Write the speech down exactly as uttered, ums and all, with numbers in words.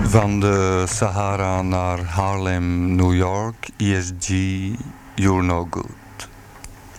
Van de Sahara naar Harlem, New York, E S G, You're No Good.